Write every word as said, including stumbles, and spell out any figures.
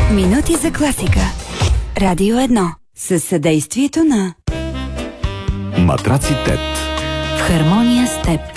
Минути за класика. Радио едно. Със съдействието на Матраци Тет. В хармония с теб.